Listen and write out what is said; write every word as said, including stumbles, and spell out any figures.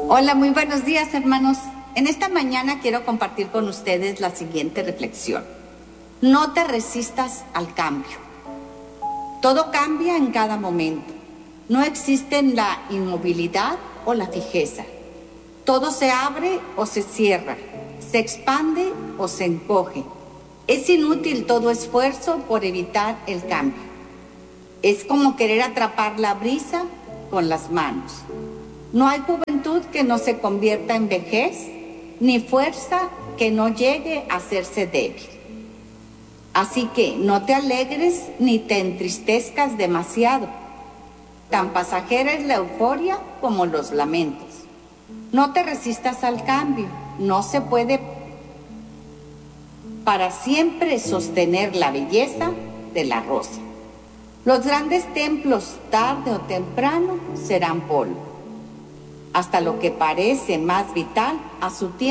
Hola, muy buenos días, hermanos. En esta mañana quiero compartir con ustedes la siguiente reflexión. No te resistas al cambio. Todo cambia en cada momento. No existen la inmovilidad o la fijeza. Todo se abre o se cierra, se expande o se encoge. Es inútil todo esfuerzo por evitar el cambio. Es como querer atrapar la brisa con las manos. No hay juventud que no se convierta en vejez, ni fuerza que no llegue a hacerse débil. Así que no te alegres ni te entristezcas demasiado. Tan pasajera es la euforia como los lamentos. No te resistas al cambio. No se puede para siempre sostener la belleza de la rosa. Los grandes templos, tarde o temprano, serán polvo. Hasta lo que parece más vital a su tiempo